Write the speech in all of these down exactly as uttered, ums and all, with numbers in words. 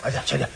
哎呀，去去，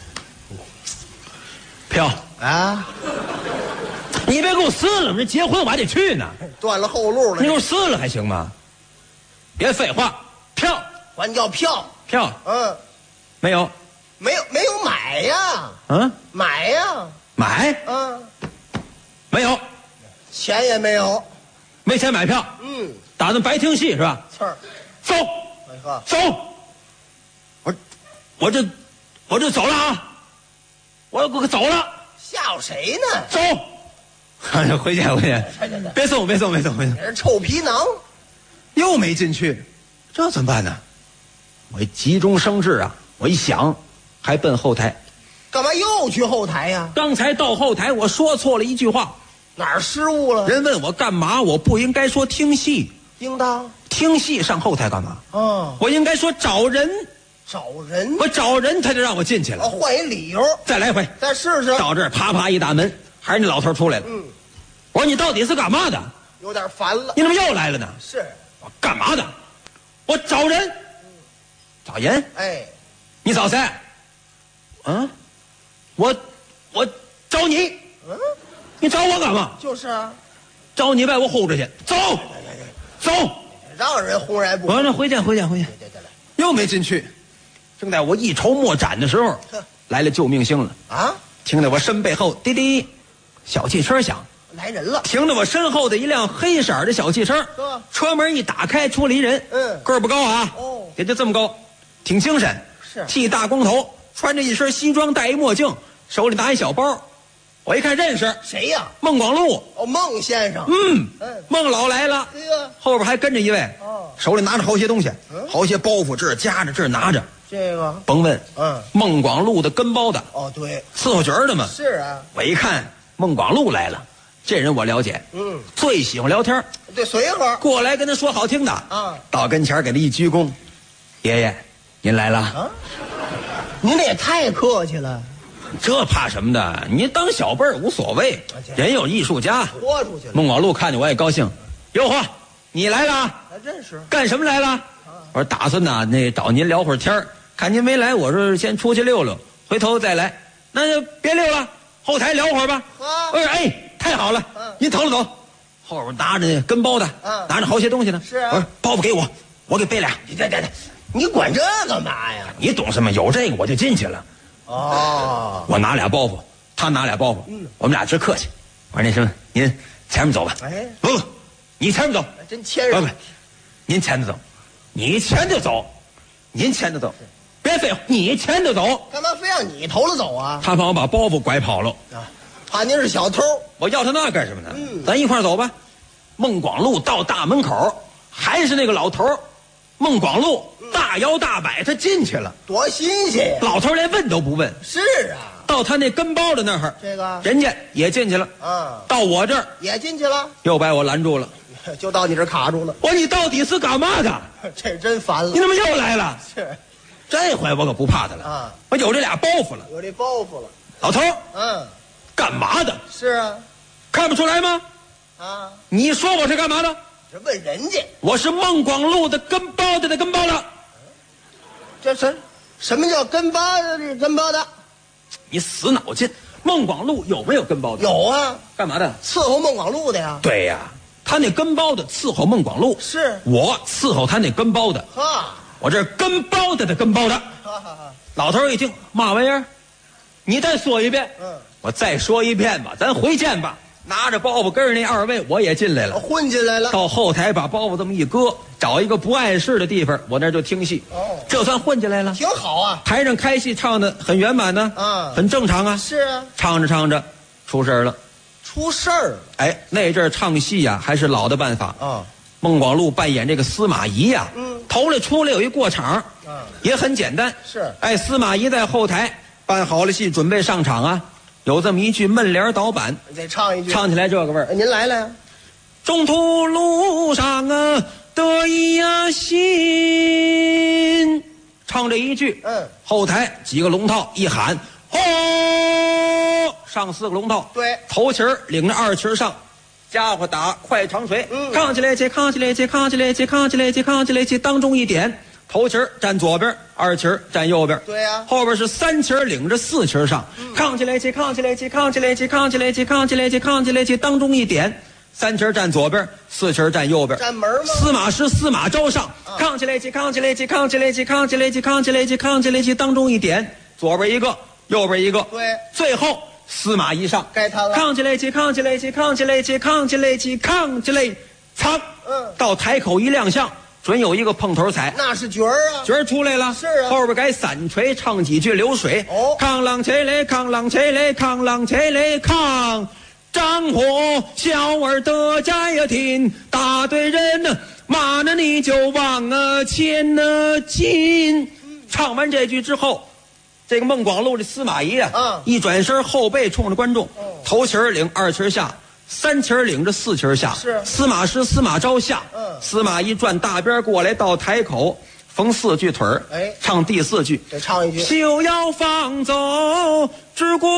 票啊！ 你别给我撕了，这结婚我还得去呢， 断了后路了。 你给我撕了还行吗？别废话，票管叫票。 票， 嗯， 没有， 没有没有买呀。 嗯， 买呀。 买， 嗯， 没有， 钱也没有。 没钱买票。 嗯， 打算白听戏是吧？ 刺儿。 走， 哎呵， 走，我我这我这走了啊，我我走了， 吓唬谁呢？ 走，回去回去，别送别送别送别送， 你是臭皮囊。 又没进去，这怎么办呢？我一急中生智啊，我一想，还奔后台。 干嘛又去后台呀？ 刚才到后台，我说错了一句话， 哪儿失误了？ 人问我干嘛，我不应该说听戏， 应当。 听戏上后台干嘛？ 哦， 我应该说找人， 找人。 我找人他就让我进去了。 哦，换一理由。 再来回， 再试试。 到这儿啪啪一大门，还是那老头出来了。 嗯， 我说你到底是干嘛的？ 有点烦了。 你怎么又来了呢？ 是。 我干嘛的？我找人。找人？ 哎， 你找谁？嗯，我我找你。 嗯， 你找我干嘛？ 就是啊。 找你把我轰出去。走，走。 让人轰然不。 我说那回见回见回见。 对对对。 又没进去。正在我一筹莫展的时候，来了救命星了。 啊！ 听得我身背后滴滴，小汽车响。 来人了。 停到我身后的一辆黑色的小汽车，车门一打开，出了一人， 嗯， 个儿不高啊， 哦， 也就这么高，挺精神， 是， 剃大光头，穿着一身西装，戴一墨镜，手里拿一小包，我一看认识， 谁呀？ 孟广禄。 哦，孟先生。 嗯嗯， 孟老来了。 这个后边还跟着一位， 哦， 手里拿着好些东西， 嗯， 好些包袱，这儿夹着，这儿拿着， 这个甭问， 嗯， 孟广禄的跟包的。 哦，对， 伺候角儿的嘛。 是啊。 我一看孟广禄来了。这人我了解， 嗯， 最喜欢聊天， 对，随和， 过来跟他说好听的啊， 到跟前给他一鞠躬，爷爷，您来了啊，您这也太客气了， 这怕什么的？你当小辈儿无所谓，人有艺术家， 豁出去了。 孟广禄看见我也高兴，哟呵，你来了， 还真是， 干什么来了？我说打算呐，那找您聊会儿天儿，看您没来，我说先出去溜溜，回头再来，那就别溜了，后台聊会儿吧。 啊， 我说哎。太好了， 嗯， 您走了走，后边拿着跟包的， 嗯， 拿着好些东西呢。 是啊， 我说包袱给我，我给背俩。 你这这这，你管这干嘛呀？ 你懂什么？有这个我就进去了。 哦， 我拿俩包袱，他拿俩包袱，嗯，我们俩直客气。我说那什么，您前面走吧。 哎， 不不，你前面走， 真谦让。 不不，您前头走，你前头走，您前头走，别废话，你前头走。 干嘛非让你头了走啊？ 他怕我把包袱拐跑了啊。怕您是小偷， 我要他那干什么呢？ 嗯， 咱一块走吧。孟广禄到大门口，还是那个老头孟广禄大摇大摆，他进去了， 多新鲜呀！ 老头连问都不问。 是啊， 到他那跟包的那儿， 这个人家也进去了。 啊， 到我这儿也进去了， 又把我拦住了。 就到你这儿卡住了。 我说你到底是干嘛的？ 这真烦了。 你怎么又来了？ 是， 这回我可不怕他了啊！ 我有这俩包袱了， 有这包袱了。 老头， 嗯。 干嘛的？ 是啊， 看不出来吗？啊，你说我是干嘛的？ 这问人家， 我是孟广禄的跟包的的跟包的。 这什什么叫跟包的？这跟包的？ 你死脑筋！孟广禄有没有跟包的？ 有啊， 干嘛的？ 伺候孟广禄的呀。 对呀，他那跟包的伺候孟广禄， 是我伺候他那跟包的。 哈， 我这跟包的的跟包的。 哈哈哈。 老头一听，嘛玩意儿？你再说一遍。 嗯。 我再说一遍吧，咱回见吧。拿着包袱跟着那二位，我也进来了， 混进来了。 到后台把包袱这么一搁，找一个不碍事的地方，我那就听戏。 哦， 这算混进来了， 挺好啊。 台上开戏唱的很圆满呢， 啊， 很正常啊。 是啊， 唱着唱着，出事了。 出事儿了。 哎，那阵儿唱戏呀、啊，还是老的办法啊。 孟广禄扮演这个司马懿呀、啊， 嗯， 头来出来有一过场， 啊， 也很简单。 是， 哎，司马懿在后台办好了戏，准备上场啊。有这么一句闷帘导板， 得唱一句， 唱起来这个味儿。 您来了呀！ 中途路上啊，得意呀心，唱这一句， 嗯， 后台几个龙套一喊，吼，上四个龙套， 对， 头旗儿领着二旗儿上，家伙打快长锤， 嗯， 扛起来去，扛起来去，扛起来去，扛起来去，扛起来去，当中一点， 头旗儿站左边，二旗儿站右边。 对呀后边是三旗儿领着四旗儿上，扛起来起，扛起来起，扛起来起，扛起来起，扛起来起，扛起来起，当中一点。三旗儿站左边，四旗儿站右边。 站门吗？ 司马师司马昭上，扛起来起，扛起来起，扛起来起，扛起来起，扛起来起，扛起来起，当中一点，左边一个，右边一个。 对， 最后司马懿上， 该他了。 扛起来起，扛起来起，扛起来起，扛起来起，扛起来，噌， 嗯， 到台口一亮相，准有一个碰头彩。 那是角儿啊， 角儿出来了， 是啊后边该散锤唱几句流水。 哦扛啷起来，扛啷起来，扛啷起来，扛。张火小儿得家庭，大队人呢骂呢你就往啊前呢进。唱完这句之后，这个孟广禄的司马懿啊， 嗯一转身后背冲着观众，头旗儿领，二旗儿下，三旗儿领着四旗儿下。 是司马师司马昭下， 嗯司马懿转大边过来到台口，逢四句腿儿， 哎唱第四句。 得唱一句。 休要放走之过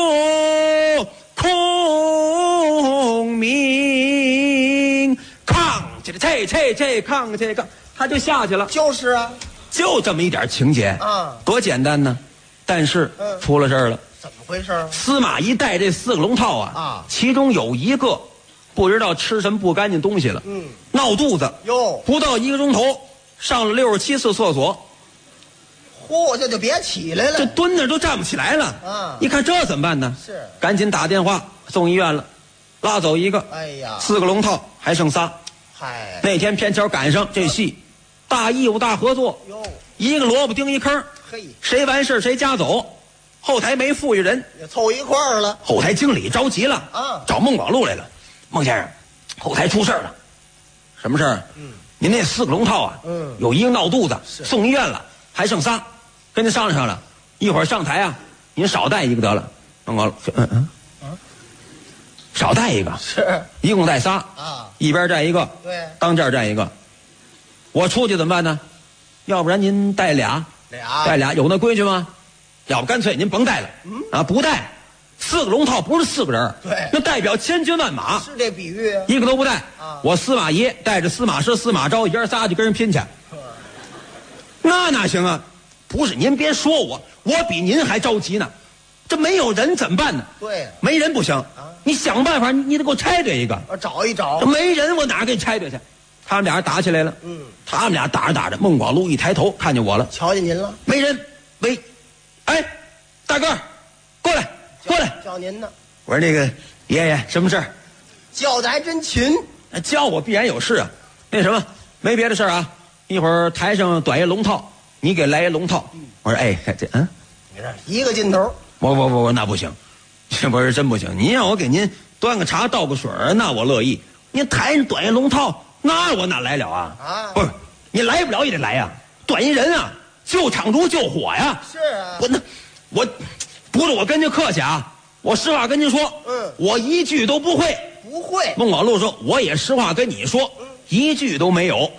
孔明，扛起来，这这这扛这个，他就下去了， 就是啊， 就这么一点情节啊多简单呢！但是、 嗯出了事儿了， 怎么回事？ 司马懿带这四个龙套啊， 啊其中有一个不知道吃什么不干净东西了， 嗯， 闹肚子， 哟， 不到一个钟头上了六十七次厕所。 嚯，这就别起来这了。 蹲那都站不起来了。 啊一看这怎么办呢？ 是赶紧打电话送医院了，拉走一个， 哎呀， 四个龙套还剩仨。 嗨， 那天偏巧赶上这戏，大义务大合作， 哟， 一个萝卜钉一坑， 嘿， 谁完事谁夹走。后台没富裕人， 也凑一块儿了。 后台经理着急了， 啊找孟广禄来了。孟先生，后台出事儿了，什么事儿？嗯，您那四个龙套啊， 嗯有一个闹肚子， 是送医院了，还剩仨，跟您商量商量，一会儿上台啊，您少带一个得了。孟广禄，嗯嗯， 啊少带一个， 是一共带仨啊， 一边站一个， 对当间站一个。我出去怎么办呢？要不然您带俩， 俩带俩有那规矩吗？要不干脆您甭带了，啊，不带，四个龙套不是四个人， 对那代表千军万马， 是这比喻啊。 一个都不带。 啊我司马懿带着司马师、司马昭，爷儿仨就跟人拼去，那哪行啊？不是您别说我，我比您还着急呢。这没有人怎么办呢？ 对， 没人不行，你想办法，你你得给我拆对一个。 我找一找这。没人，我哪给你拆对去？他们俩人打起来了。 嗯， 他们俩打着打着，孟广禄一抬头看见我了， 瞧见您了， 没人，喂，哎，大个儿，过来，过来。 叫您呢， 我说那个爷爷，什么事儿？ 叫的还真勤。 叫我必然有事啊。那什么，没别的事儿啊。一会儿台上短一龙套，你给来一龙套。我说哎，这嗯， 你这一个劲头， 我我我我那不行，这不是真不行。您让我给您端个茶倒个水儿，那我乐意。您台上短一龙套，那我哪来了啊？ 啊不是，你来不了也得来呀、短一人啊，救场如救火呀。 是啊我那我不是我跟您客气啊，我实话跟您说， 嗯我一句都不会。 不会。 孟广禄说，我也实话跟你说，一句都没有。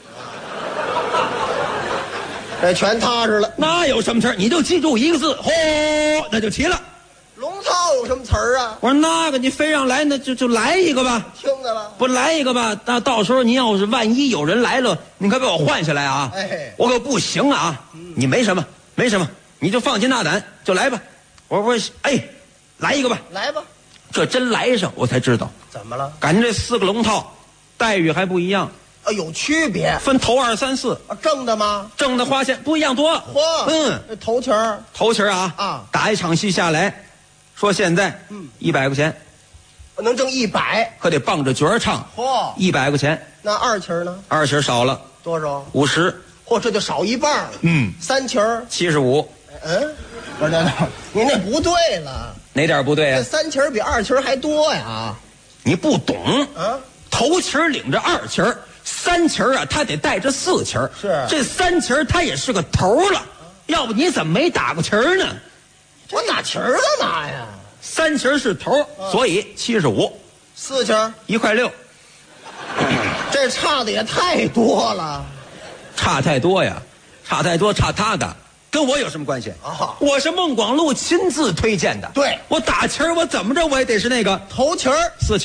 这全踏实了。 那有什么事儿？你就记住一个字，嚯，那就齐了。 龙套有什么词儿啊？ 我说那个你非让来，那就就来一个吧。 听着了。 不来一个吧，那到时候您要是万一有人来了，你可别给我换下来啊！ 哎我可不行啊！你没什么，没什么，你就放心大胆就来吧。我说哎，来一个吧。 来吧。 这真来上，我才知道， 怎么了？ 感觉这四个龙套待遇还不一样， 啊，有区别。 分头二三四， 啊，正的吗？ 挣的花钱不一样多。 嚯， 嗯， 这头旗儿头旗儿啊啊打一场戏下来，说现在嗯一百块钱， 能挣一百。 可得傍着角儿唱， 嚯， 一百块钱， 那二旗儿呢？ 二旗儿少了多少？ 五十， 嚯，这就少一半儿了。 嗯， 三旗儿， 七十五， 嗯，不是，您那不对了。 哪点儿不对这啊？ 三旗儿比二旗儿还多呀！ 你不懂， 啊， 头旗儿领着二旗儿，三旗儿啊，他得带着四旗儿。 是这三旗儿他也是个头儿了，要不你怎么没打过旗儿呢？ 我打旗儿干嘛呀？ 三旗儿是头儿，所以七十五， 四旗儿， 一块六， 这差的也太多了。 差太多呀，差太多，差他的。跟我有什么关系啊我是孟广禄亲自推荐的。 对我打旗儿，我怎么着我也得是那个头旗儿， 四旗儿。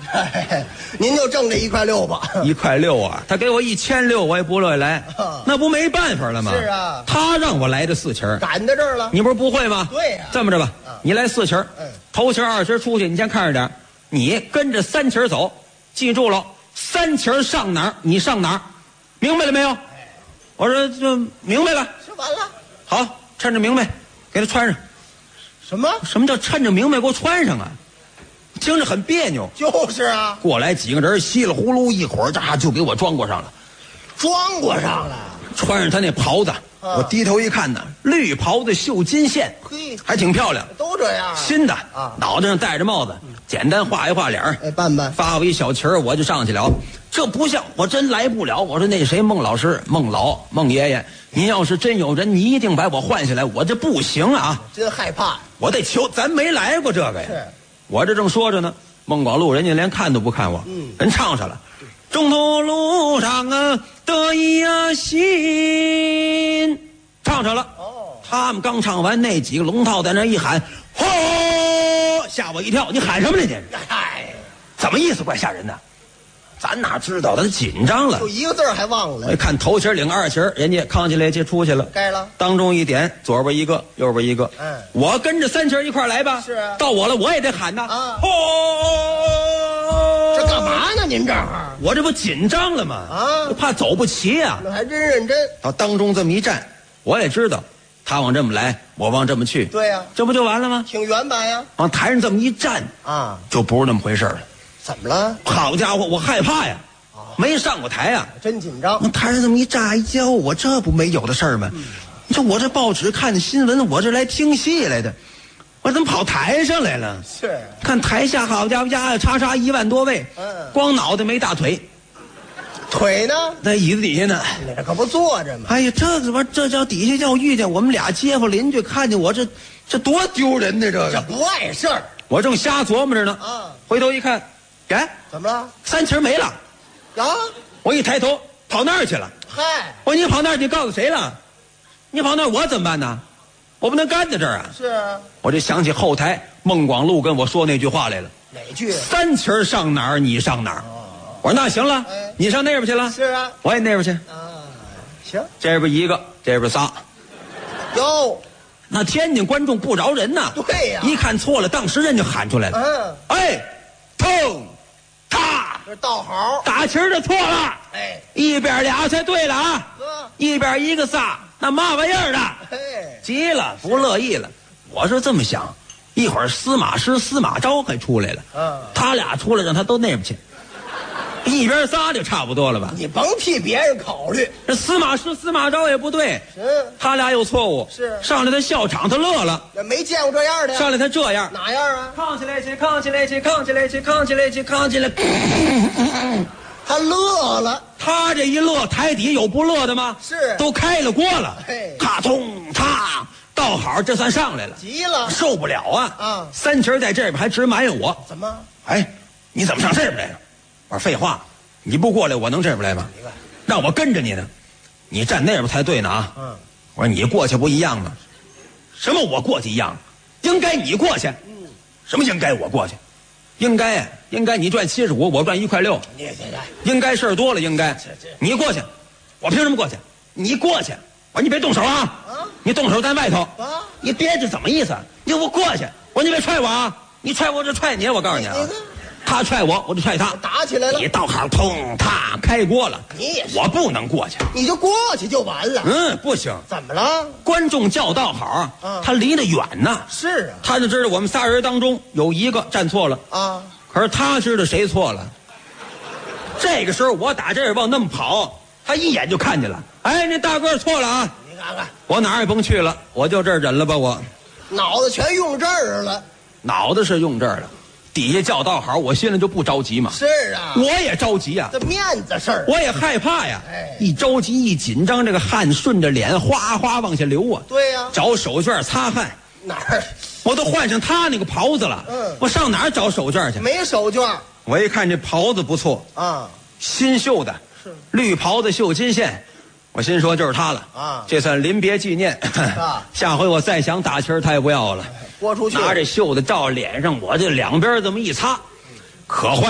您就挣这一块六吧。 一块六啊，他给我一千六，我也不乐意来，那不没办法了吗？ 是啊， 他让我来的四钱， 赶到这儿了。 你不是不会吗？ 对呀、啊。 这么着吧，你来四钱， 嗯， 头钱二钱出去，你先看着点，你跟着三钱走，记住了，三钱上哪儿你上哪儿，明白了没有？我说就明白了， 说完了。 好，趁着明白，给他穿上。 什么？ 什么叫趁着明白给我穿上啊？听着很别扭。 就是啊， 过来几个人稀里呼噜一会儿，这就给我装过上了， 装过上了， 穿上他那袍子，啊、我低头一看呢，绿袍子绣金线， 嘿， 还挺漂亮， 都这样， 新的啊， 脑袋上戴着帽子，嗯、简单画一画脸， 哎，办办， 发我一小旗儿，我就上去了。这不像，我真来不了。我说那谁，孟老师，孟老，孟爷爷，您要是真有人，你一定把我换下来，我这不行啊， 真害怕。 我得求，咱没来过这个呀。 是， 我这正说着呢，孟广禄人家连看都不看我， 嗯， 人唱上了。中途路上啊，得意啊心，唱上了。 哦， 他们刚唱完，那几个龙套在那一喊，吼，吓我一跳。你喊什么呢？你嗨， 怎么意思？怪吓人的。咱哪知道，他紧张了， 就一个字还忘了。 我一看头旗领二旗，人家扛起来就出去了， 该了。 当中一点，左边一个，右边一个。 嗯， 我跟着三旗一块来吧。 是啊， 到我了，我也得喊呐。 啊， 吼！ 这干嘛呢？您这儿？ 我这不紧张了吗？ 啊， 怕走不齐啊。 那还真认真。 到当中这么一站，我也知道，他往这么来，我往这么去。 对呀、啊， 这不就完了吗？ 挺圆满呀。 往台上这么一站啊， 就不是那么回事了。 怎么了？ 好家伙，我害怕呀！没上过台啊， 真紧张。 往台上这么一炸一跤，我这不没有的事儿吗？嗯、你说我这报纸看的新闻，我这来听戏来的，我怎么跑台上来了？ 是， 看台下好家伙呀，叉叉一万多位， 嗯， 光脑袋没大腿， 腿呢？ 在椅子底下呢。 那可不坐着吗？ 哎呀，这个玩意这叫底下要遇见我们俩街坊邻居，看见我这这多丢人呢！这个这不碍事儿。 我正瞎琢磨着呢， 啊， 回头一看，哎， 怎么了？ 三旗没了。 啊！ 我一抬头，跑那儿去了。 嗨， 我说你跑那儿去告诉谁了？你跑那儿我怎么办呢？我不能干在这儿啊！ 是啊， 我就想起后台孟广禄跟我说那句话来了。 哪句？ 三旗上哪儿你上哪儿。哦、我说那行了， 哎、 你上那边去了。 是啊， 我也那边去。 啊，行。 这边一个，这边仨。 哟， 那天津观众不饶人呐。 对呀、 啊，一看错了，当时人就喊出来了。 嗯， 哎，痛。 这倒好， 打旗儿的错了， 哎， 一边俩才对了啊， 呵， 一边一个仨，那嘛玩意儿的， 嘿， 急了，不乐意了。我是这么想，一会儿司马师、司马昭还出来了， 嗯， 他俩出来让他都那边去，一边仨就差不多了吧？ 你甭替别人考虑， 这司马师、司马昭也不对， 是， 他俩有错误， 是上来他笑场，他乐了， 没见过这样的呀， 上来他这样， 哪样啊？ 扛起来去，扛起来去，扛起来去，扛起来去，扛起来。 他乐了， 他这一乐，台底有不乐的吗？ 是， 都开了锅了。 嘿， 他通他倒好，这算上来了， 急了， 受不了啊！ 啊， 三旗在这边还直埋怨我， 怎么？ 哎，你怎么上这边来了？我说废话，你不过来，我能这边来吗？让我跟着你呢，你站那边才对呢啊！ 嗯， 我说你过去不一样吗？什么我过去一样？应该你过去。 嗯， 什么应该我过去？应该呀，应该你赚七十五，我赚一块六。 你这应该事儿多了，应该。你过去，我凭什么过去？你过去，我说你别动手啊！ 啊， 你动手在外头啊！ 你别这怎么意思？你给我过去！我说你别踹我啊！你踹我就踹你！我告诉你啊，他踹我，我就踹他， 打起来了。 你倒好，通他开锅了。 你也是， 我不能过去， 你就过去就完了。 嗯，不行。 怎么了？ 观众叫道好， 嗯、 他离得远呐。 是啊， 他就知道我们仨人当中有一个站错了啊。 可是他知道谁错了。这个时候我打这儿往那么跑，他一眼就看见了。哎，那大个错了啊！ 你看看， 我哪儿也甭去了，我就这儿忍了吧。我脑子全用这儿了， 脑子是用这儿了，底下叫道好，我心里就不着急嘛。 是啊， 我也着急啊， 这面子事儿， 我也害怕呀。 哎， 一着急一紧张，这个汗顺着脸哗哗往下流啊。 对呀、啊， 找手绢擦汗。 哪儿？ 我都换上他那个袍子了。 嗯， 我上哪儿找手绢去？ 没手绢。 我一看这袍子不错啊， 新绣的， 是绿袍子绣金线，我心说就是他了啊， 这算临别纪念啊。 下回我再想打旗儿，他也不要了。 豁出去， 拿这绣的照脸上，我这两边这么一擦，可坏了。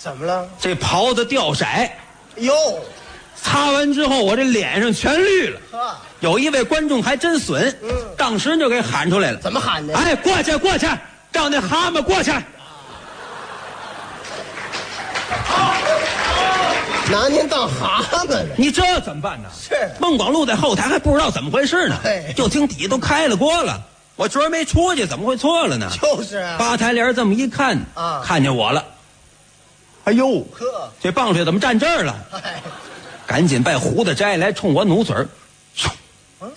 怎么了？ 这袍子掉色， 哟， 擦完之后我这脸上全绿了。 呵， 有一位观众还真损， 嗯， 当时就给喊出来了。 怎么喊的？ 哎，过去过去，让那蛤蟆过去。 拿您当蛤蟆呢？ 你这怎么办呢？ 是孟广禄在后台还不知道怎么回事呢嘿， 就听底下都开了锅了。我昨儿没出去，怎么会错了呢？ 就是啊。 吧台帘这么一看啊看见我了。哎呦， 呵， 这棒槌怎么站这儿了？ 哎， 赶紧把胡子摘下来，冲我努嘴儿。 嗯，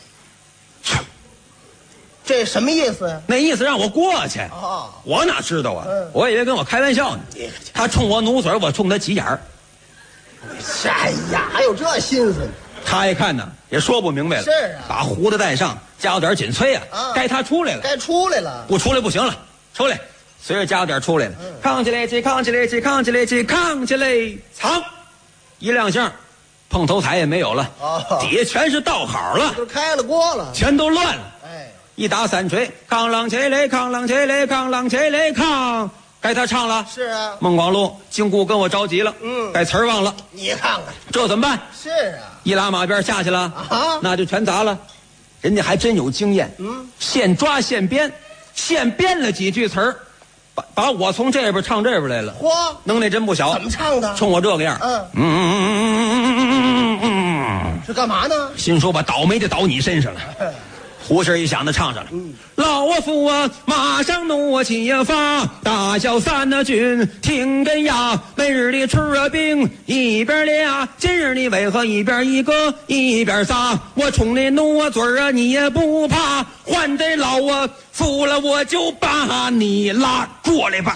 这什么意思呀？ 那意思让我过去。 哦， 我哪知道啊？ 嗯我以为跟我开玩笑呢。他冲我努嘴儿，我冲他急眼儿。 哎呀，还有这心思呢？ 他一看呢，也说不明白了。 是啊把胡子带上，加有点紧催啊。 啊该他出来了， 该出来了。 不出来不行了，出来。随着加有点出来了， 嗯扛起来起，扛起来起，扛起来起，扛起来，藏，一亮相，碰头彩也没有了， 哦底下全是倒好了， 都开了锅了。 全都乱了。 哎， 一打三锤，扛啷起来，扛啷起来，扛啷起来，扛。该他唱了。 是啊， 孟广禄经顾跟我着急了， 嗯该词儿忘了， 你看看。 这怎么办？ 是啊， 一拉马鞭下去了， 啊那就全砸了。人家还真有经验， 嗯， 现抓现编，现编了几句词儿，把把我从这边唱这边来了， 嚯， 能耐真不小。 怎么唱的？ 冲我这个样， 嗯嗯嗯嗯嗯嗯嗯， 是干嘛呢？ 心说把倒霉的倒你身上了。胡声一响的唱上了， 嗯老夫啊，马上怒气发，大小三那军听根呀，每日里吃啊饼一边俩，今日你为何一边一个一边仨？我冲你怒啊嘴儿啊，你也不怕，还得老啊服了我就把你拉过来吧。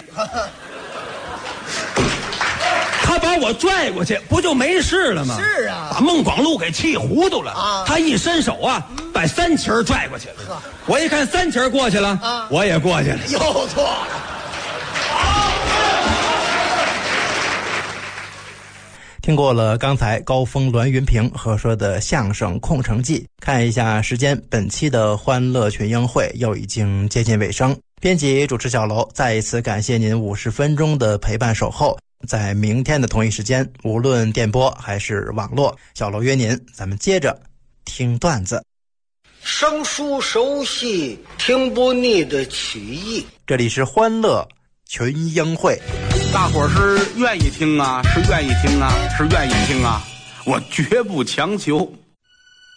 他把我拽过去，不就没事了吗？ 是啊把孟广禄给气糊涂了啊他一伸手啊，把三旗儿拽过去了。我一看三旗儿过去了， 啊我也过去了。 又错了。 听过了刚才高峰、栾云平合说的相声《空城计》，看一下时间，本期的欢乐群英会又已经接近尾声。编辑主持小楼再一次感谢您五十分钟的陪伴守候。在明天的同一时间，无论电波还是网络，小楼约您，咱们接着听段子。 生疏熟悉，听不腻的曲艺。 这里是欢乐群英会。 大伙儿是愿意听啊，是愿意听啊，是愿意听啊，我绝不强求。